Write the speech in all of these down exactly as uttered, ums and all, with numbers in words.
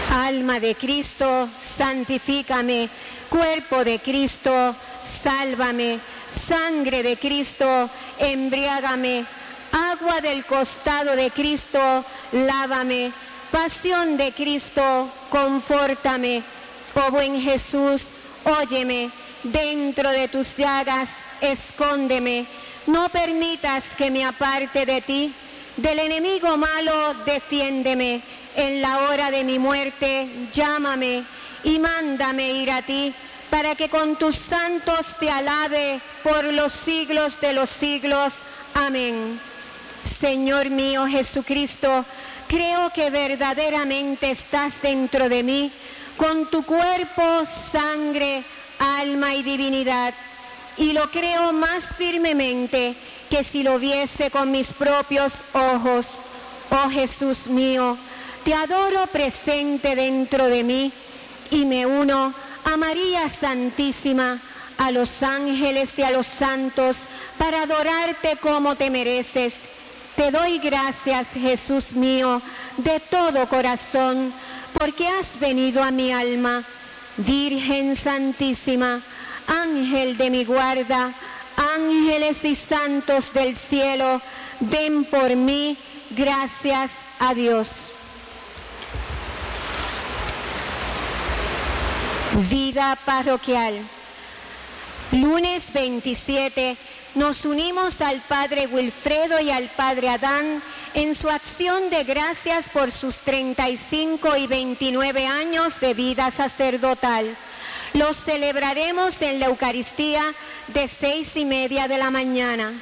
Alma de Cristo, santifícame. Cuerpo de Cristo, sálvame. Sangre de Cristo, embriágame. Agua del costado de Cristo, lávame. Pasión de Cristo, confórtame. Oh buen Jesús, óyeme. Dentro de tus llagas, escóndeme. No permitas que me aparte de ti. Del enemigo malo, defiéndeme. En la hora de mi muerte, llámame y mándame ir a ti, para que con tus santos te alabe por los siglos de los siglos. Amén. Señor mío Jesucristo, creo que verdaderamente estás dentro de mí, con tu cuerpo, sangre, alma y divinidad, y lo creo más firmemente que si lo viese con mis propios ojos. Oh Jesús mío, te adoro presente dentro de mí y me uno a María Santísima, a los ángeles y a los santos, para adorarte como te mereces. Te doy gracias, Jesús mío, de todo corazón, porque has venido a mi alma. Virgen Santísima, ángel de mi guarda, ángeles y santos del cielo, den por mí gracias a Dios. Vida parroquial. Lunes veintisiete, nos unimos al Padre Wilfredo y al Padre Adán en su acción de gracias por sus treinta y cinco y veintinueve años de vida sacerdotal. Los celebraremos en la Eucaristía de seis y media de la mañana.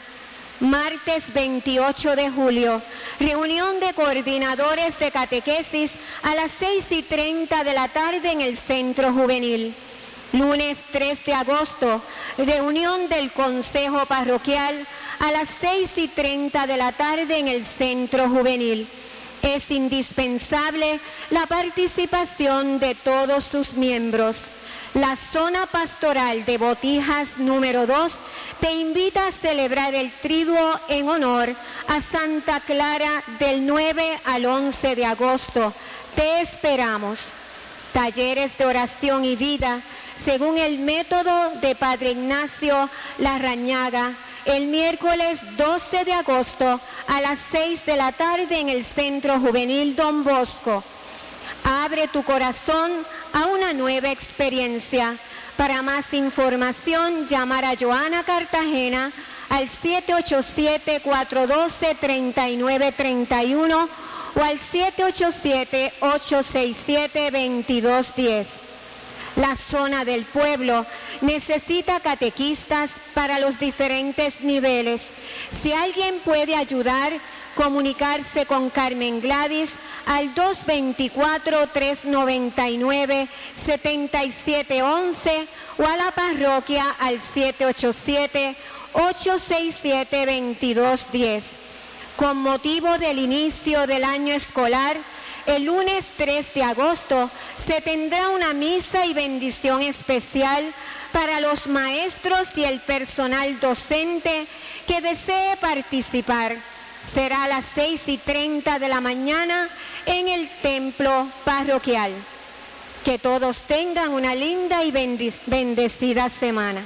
Martes veintiocho de julio, reunión de coordinadores de catequesis a las seis y treinta de la tarde en el Centro Juvenil. Lunes tres de agosto, reunión del Consejo Parroquial a las seis y treinta de la tarde en el Centro Juvenil. Es indispensable la participación de todos sus miembros. La zona pastoral de Botijas número dos te invita a celebrar el triduo en honor a Santa Clara del nueve al once de agosto. Te esperamos. Talleres de oración y vida según el método de Padre Ignacio Larrañaga, el miércoles doce de agosto a las seis de la tarde en el Centro Juvenil Don Bosco. Abre tu corazón a una nueva experiencia. Para más información, llamar a Joana Cartagena al siete ocho siete, cuatro uno dos, tres nueve tres uno o al siete ocho siete, ocho seis siete, dos dos uno cero. La zona del pueblo necesita catequistas para los diferentes niveles. Si alguien puede ayudar, comunicarse con Carmen Gladys al dos dos cuatro, tres nueve nueve, siete siete uno uno o a la parroquia al siete ocho siete, ocho seis siete, dos dos uno cero. Con motivo del inicio del año escolar, el lunes tres de agosto se tendrá una misa y bendición especial para los maestros y el personal docente que desee participar. Será a las seis y treinta de la mañana en el templo parroquial. Que todos tengan una linda y bendecida semana.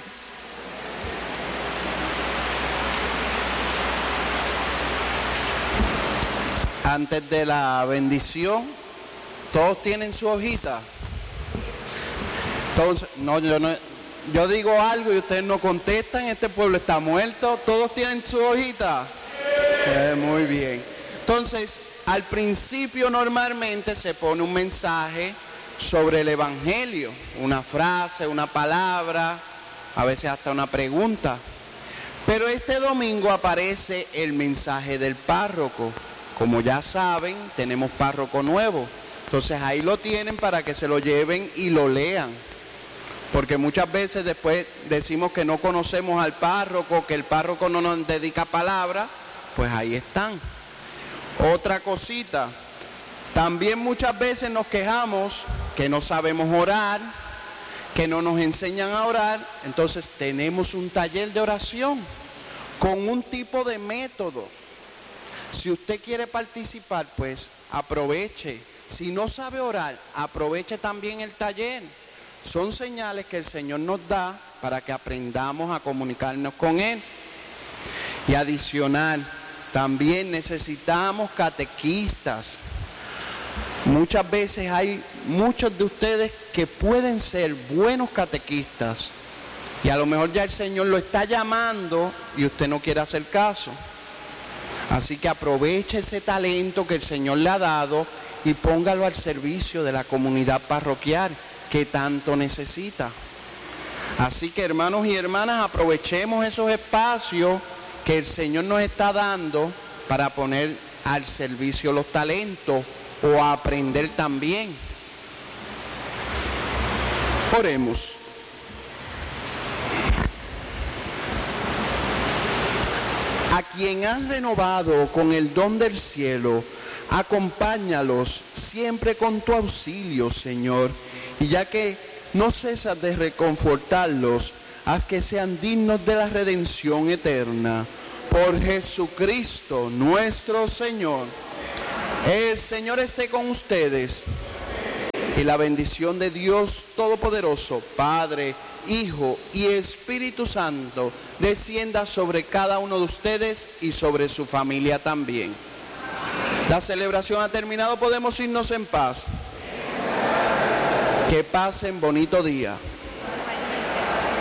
Antes de la bendición, todos tienen su hojita. Entonces, no, yo no, yo digo algo y ustedes no contestan. Este pueblo está muerto. Todos tienen su hojita. Eh, muy bien. Entonces, al principio normalmente se pone un mensaje sobre el Evangelio, una frase, una palabra, a veces hasta una pregunta. Pero este domingo aparece el mensaje del párroco. Como ya saben, tenemos párroco nuevo. Entonces ahí lo tienen para que se lo lleven y lo lean. Porque muchas veces después decimos que no conocemos al párroco, que el párroco no nos dedica palabra, pues ahí están. Otra cosita, también muchas veces nos quejamos que no sabemos orar, que no nos enseñan a orar. Entonces tenemos un taller de oración con un tipo de método. Si usted quiere participar, pues aproveche. si no sabe orar, aproveche también el taller. Son señales que el Señor nos da para que aprendamos a comunicarnos con Él. Y adicional, también necesitamos catequistas. Muchas veces hay muchos de ustedes que pueden ser buenos catequistas y a lo mejor ya el Señor lo está llamando y usted no quiere hacer caso. Así que aproveche ese talento que el Señor le ha dado y póngalo al servicio de la comunidad parroquial que tanto necesita. Así que, hermanos y hermanas, aprovechemos esos espacios que el Señor nos está dando para poner al servicio los talentos o a aprender también. Oremos. A quien has renovado con el don del cielo, acompáñalos siempre con tu auxilio, Señor, y ya que no cesas de reconfortarlos, haz que sean dignos de la redención eterna. Por Jesucristo nuestro Señor. El Señor esté con ustedes. Y la bendición de Dios Todopoderoso, Padre, Hijo y Espíritu Santo, descienda sobre cada uno de ustedes y sobre su familia también. La celebración ha terminado, podemos irnos en paz. Que pasen bonito día.